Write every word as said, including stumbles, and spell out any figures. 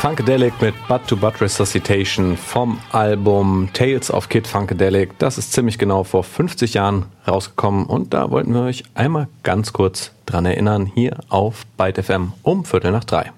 Funkadelic mit Butt to Butt Resuscitation vom Album Tales of Kid Funkadelic. Das ist ziemlich genau vor fünfzig Jahren rausgekommen und da wollten wir euch einmal ganz kurz dran erinnern, hier auf Byte F M um Viertel nach drei.